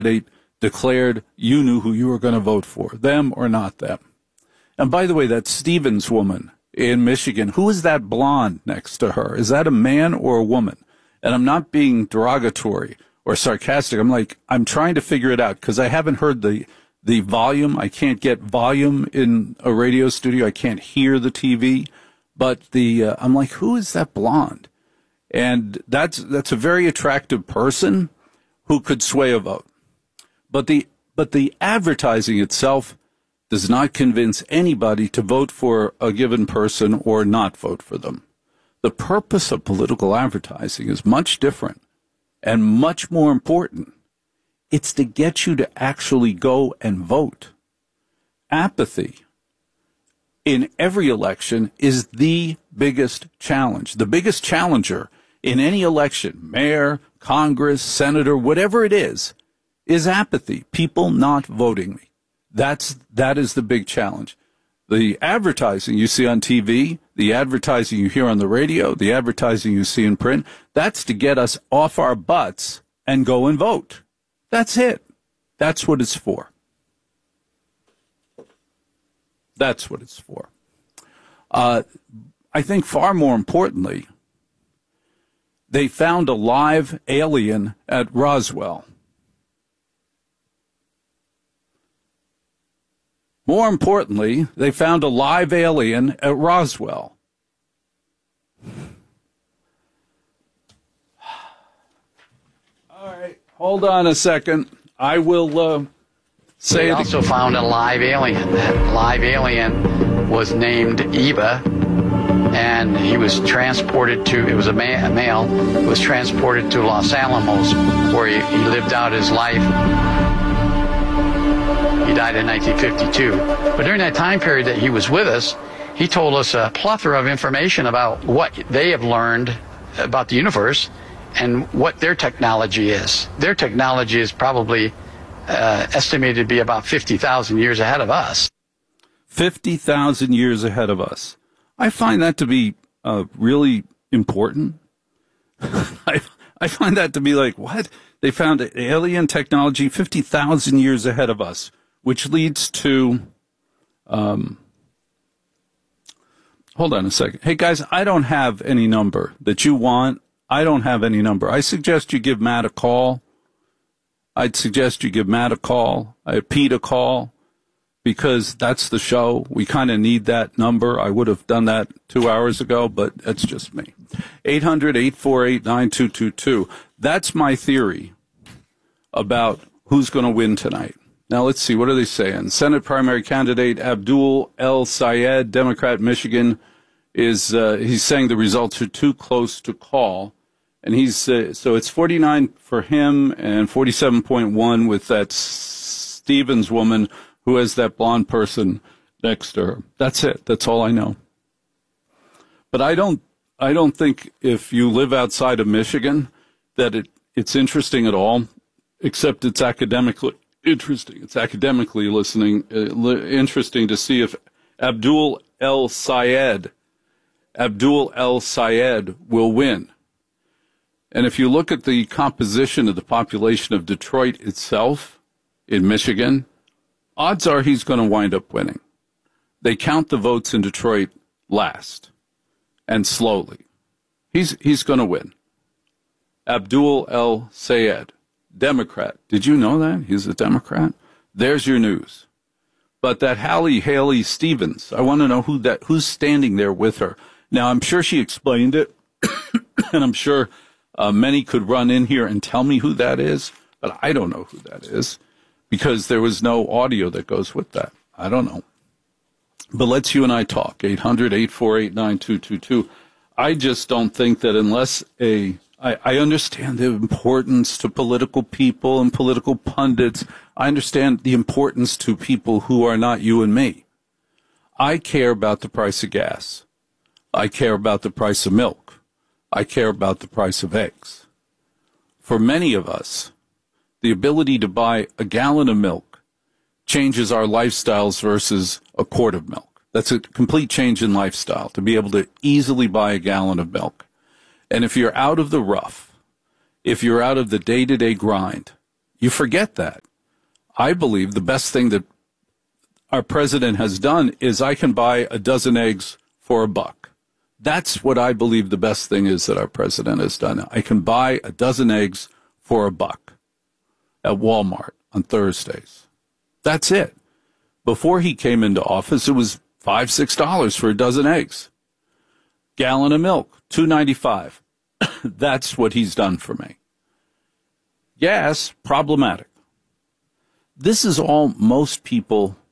candidate declared you knew who you were going to vote for, them or not them. And by the way, that Stevens woman in Michigan, who is that blonde next to her? Is that a man or a woman? And I'm not being derogatory or sarcastic. I'm trying to figure it out because I haven't heard the volume. I can't get volume in a radio studio. I can't hear the TV. But I'm like, who is that blonde? And that's a very attractive person who could sway a vote. But the advertising itself does not convince anybody to vote for a given person or not vote for them. The purpose of political advertising is much different and much more important. It's to get you to actually go and vote. Apathy in every election is the biggest challenge. The biggest challenger in any election, mayor, Congress, senator, whatever it is apathy, people not voting me. That is the big challenge. The advertising you see on TV, the advertising you hear on the radio, the advertising you see in print, that's to get us off our butts and go and vote. That's it. That's what it's for. That's what it's for. I think far more importantly, they found a live alien at Roswell. More importantly, they found a live alien at Roswell. All right, hold on a second. I will say they also found a live alien. That live alien was named Eva, and he was transported to, it was a male, was transported to Los Alamos, where he lived out his life. He died in 1952. But during that time period that he was with us, he told us a plethora of information about what they have learned about the universe and what their technology is. Their technology is probably estimated to be about 50,000 years ahead of us. 50,000 years ahead of us. I find that to be really important. I find that to be like, what? They found alien technology 50,000 years ahead of us, which leads to, hold on a second. Hey, guys, I don't have any number that you want. I don't have any number. I suggest you give Matt a call. I'd suggest you give Matt a call, Pete a call, because that's the show. We kind of need that number. I would have done that 2 hours ago, but that's just me. 800-848-9222. That's my theory about who's going to win tonight. Now, let's see. What are they saying? Senate primary candidate Abdul El Sayed, Democrat, Michigan, is he's saying the results are too close to call. And he's so it's 49 for him and 47.1 with that Stevens woman who has that blonde person next to her. That's it. That's all I know. But I don't think if you live outside of Michigan that it's interesting at all, except it's academically interesting. It's academically interesting to see if Abdul El Sayed will win. And if you look at the composition of the population of Detroit itself in Michigan, odds are he's going to wind up winning. They count the votes in Detroit last and slowly. He's going to win. Abdul El Sayed, Democrat. Did you know that? He's a Democrat. There's your news. But that Haley Stevens, I want to know who's standing there with her. Now, I'm sure she explained it, and I'm sure many could run in here and tell me who that is, but I don't know who that is because there was no audio that goes with that. I don't know. But let's you and I talk. 800-848-9222. I just don't think that unless I understand the importance to political people and political pundits. I understand the importance to people who are not you and me. I care about the price of gas. I care about the price of milk. I care about the price of eggs. For many of us, the ability to buy a gallon of milk changes our lifestyles versus a quart of milk. That's a complete change in lifestyle, to be able to easily buy a gallon of milk. And if you're out of the rough, if you're out of the day-to-day grind, You forget that. I believe the best thing that our president has done is I can buy a dozen eggs for $1. That's what I believe the best thing is that our president has done. I can buy a dozen eggs for $1 at Walmart on Thursdays. That's it. Before he came into office, it was $5, $6 for a dozen eggs. Gallon of milk, $2.95. That's what he's done for me. Gas, problematic. This is all most people